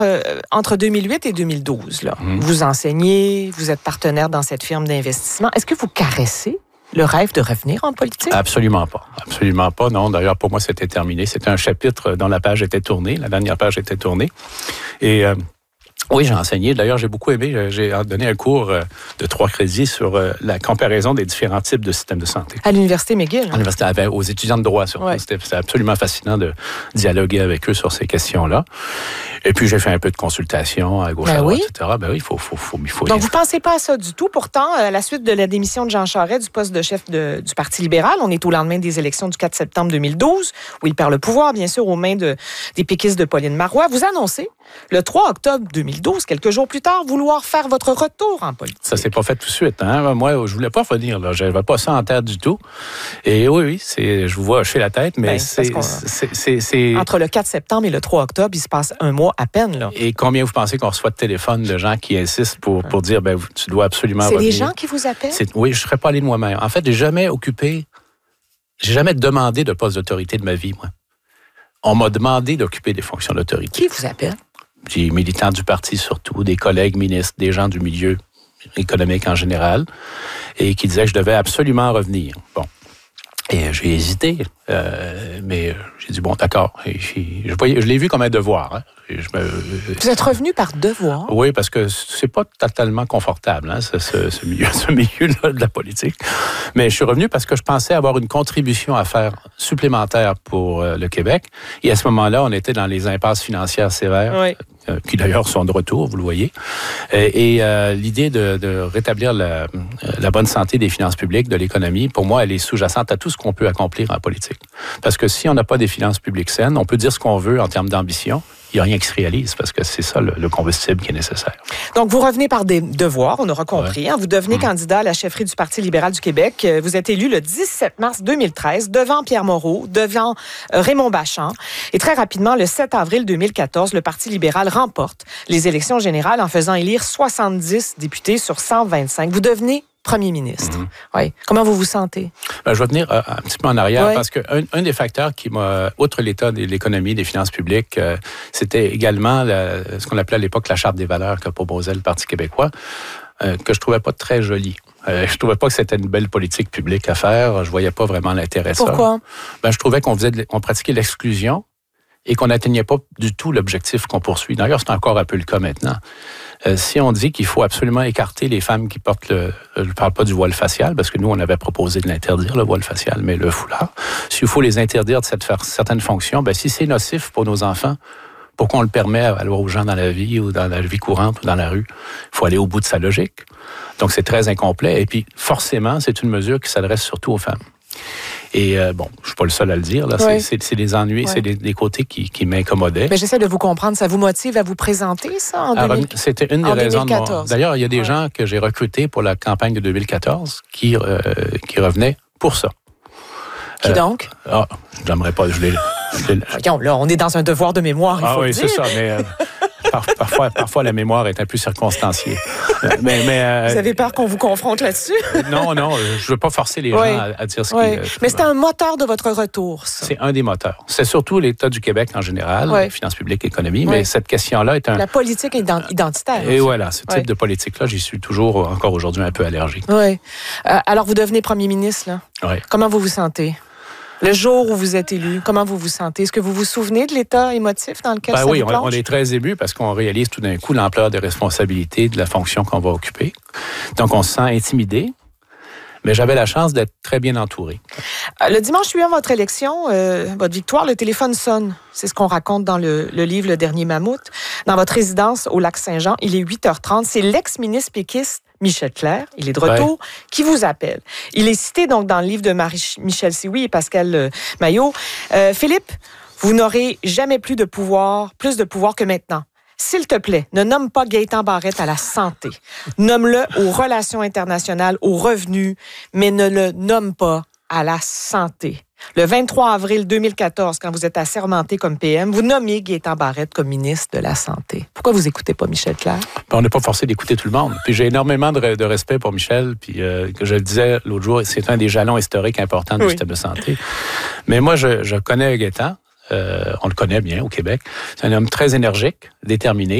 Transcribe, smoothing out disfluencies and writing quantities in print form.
entre 2008 et 2012, là, vous enseignez, vous êtes partenaire dans cette firme d'investissement. Est-ce que vous caressez le rêve de revenir en politique? Absolument pas. Absolument pas, non. D'ailleurs, pour moi, c'était terminé. C'était un chapitre dont la page était tournée. La dernière page était tournée. Et oui, j'ai enseigné. D'ailleurs, j'ai beaucoup aimé. J'ai donné un cours de 3 crédits sur la comparaison des différents types de systèmes de santé. À l'Université McGill. À l'université, aux étudiants de droit, surtout. Ouais. C'était absolument fascinant de dialoguer avec eux sur ces questions-là. Et puis, j'ai fait un peu de consultation à gauche, à droite, etc. Ben oui, il faut. Donc, vous ne pensez pas à ça du tout. Pourtant, à la suite de la démission de Jean Charest du poste de chef du Parti libéral, on est au lendemain des élections du 4 septembre 2012, où il perd le pouvoir, bien sûr, aux mains des péquistes de Pauline Marois. Vous annoncez, le 3 octobre 2012, quelques jours plus tard, vouloir faire votre retour en politique. Ça s'est pas fait tout de suite. Hein? Moi, je voulais pas revenir. Je n'avais pas ça en tête du tout. Et oui, je vous vois hocher la tête, mais c'est... Entre le 4 septembre et le 3 octobre, il se passe un mois à peine. Là. Et combien vous pensez qu'on reçoit de téléphones de gens qui insistent pour dire, tu dois absolument revenir? C'est les gens qui vous appellent? Oui, je ne serais pas allé de moi-même. En fait, j'ai jamais demandé de poste d'autorité de ma vie, moi. On m'a demandé d'occuper des fonctions d'autorité. Qui vous appelle? Des militants du parti surtout, des collègues ministres, des gens du milieu économique en général, et qui disaient que je devais absolument revenir. Bon. Et j'ai hésité, mais j'ai dit, bon, d'accord. Et je l'ai vu comme un devoir. Hein. Vous êtes revenu par devoir? Oui, parce que c'est pas totalement confortable, hein, ce milieu-là de la politique. Mais je suis revenu parce que je pensais avoir une contribution à faire supplémentaire pour le Québec. Et à ce moment-là, on était dans les impasses financières sévères, oui. Qui d'ailleurs sont de retour, vous le voyez. Et l'idée de rétablir la bonne santé des finances publiques, de l'économie, pour moi, elle est sous-jacente à tout ce qu'on peut accomplir en politique. Parce que si on n'a pas des finances publiques saines, on peut dire ce qu'on veut en termes d'ambition. Il n'y a rien qui se réalise parce que c'est ça le combustible qui est nécessaire. Donc, vous revenez par des devoirs, on aura compris. Hein? Vous devenez candidat à la chefferie du Parti libéral du Québec. Vous êtes élu le 17 mars 2013 devant Pierre Moreau, devant Raymond Bachand. Et très rapidement, le 7 avril 2014, le Parti libéral remporte les élections générales en faisant élire 70 députés sur 125. Vous devenez premier ministre. Oui. Comment vous vous sentez? Je vais venir un petit peu en arrière parce qu'un des facteurs qui m'a, outre l'état de l'économie, des finances publiques, c'était également ce qu'on appelait à l'époque la Charte des valeurs que proposait le Parti québécois, que je trouvais pas très jolie. Je trouvais pas que c'était une belle politique publique à faire. Je voyais pas vraiment l'intérêt de ça. Pourquoi? Je trouvais qu'on pratiquait l'exclusion et qu'on n'atteignait pas du tout l'objectif qu'on poursuit. D'ailleurs, c'est encore un peu le cas maintenant. Si on dit qu'il faut absolument écarter les femmes qui portent je ne parle pas du voile facial, parce que nous, on avait proposé de l'interdire, le voile facial, mais le foulard. S'il faut les interdire de faire certaines fonctions, si c'est nocif pour nos enfants, pourquoi on le permet aux gens dans la vie ou dans la vie courante ou dans la rue? Il faut aller au bout de sa logique. Donc, c'est très incomplet. Et puis, forcément, c'est une mesure qui s'adresse surtout aux femmes. Et je ne suis pas le seul à le dire. Là. Oui. C'est des ennuis, c'est des côtés qui m'incommodaient. Mais j'essaie de vous comprendre. Ça vous motive à vous présenter, ça, en 2014? C'était une des raisons. D'ailleurs, il y a des gens que j'ai recrutés pour la campagne de 2014 qui revenaient pour ça. Qui donc? J'aimerais pas. Là, on est dans un devoir de mémoire, il faut le dire. C'est ça, mais... Parfois, la mémoire est un peu circonstanciée. Mais vous avez peur qu'on vous confronte là-dessus? Non, je ne veux pas forcer les gens à dire ce qu'ils... Mais c'est un moteur de votre retour, ça. C'est un des moteurs. C'est surtout l'État du Québec en général, finances publiques, économie, mais cette question-là est La politique identitaire. Et voilà, ce type de politique-là, j'y suis toujours, encore aujourd'hui, un peu allergique. Oui. Alors, vous devenez premier ministre, là. Oui. Comment vous vous sentez? Le jour où vous êtes élu, comment vous vous sentez? Est-ce que vous vous souvenez de l'état émotif dans lequel ça vous plonge? On est très ému parce qu'on réalise tout d'un coup l'ampleur des responsabilités de la fonction qu'on va occuper. Donc, on se sent intimidé, mais j'avais la chance d'être très bien entouré. Le dimanche suivant votre élection, votre victoire, le téléphone sonne. C'est ce qu'on raconte dans le livre Le Dernier Mammouth. Dans votre résidence au Lac-Saint-Jean, il est 8h30. C'est l'ex-ministre péquiste Michel Clerc, il est de retour, qui vous appelle. Il est cité donc dans le livre de Marie-Michel Sioui et Pascal Maillot. Philippe, vous n'aurez jamais plus de pouvoir que maintenant. S'il te plaît, ne nomme pas Gaétan Barrette à la santé. Nomme-le aux relations internationales, aux revenus, mais ne le nomme pas à la santé. Le 23 avril 2014, quand vous êtes assermenté comme PM, vous nommez Gaétan Barrette comme ministre de la Santé. Pourquoi vous n'écoutez pas Michel Clerc? On n'est pas forcé d'écouter tout le monde. Puis j'ai énormément de respect pour Michel. Puis que je le disais l'autre jour, c'est un des jalons historiques importants du système de santé. Mais moi, je connais Gaétan. On le connaît bien au Québec. C'est un homme très énergique, déterminé.